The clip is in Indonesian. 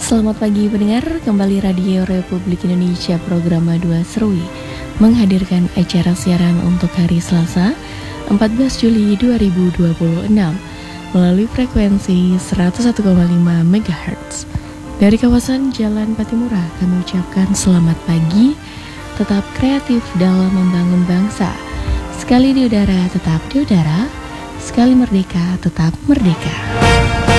Selamat pagi pendengar, kembali Radio Republik Indonesia program Madua Serui menghadirkan acara siaran untuk hari Selasa 14 Juli 2026 melalui frekuensi 101,5 MHz. Dari kawasan Jalan Patimura kami ucapkan selamat pagi, tetap kreatif dalam membangun bangsa. Sekali di udara tetap di udara, sekali merdeka tetap merdeka.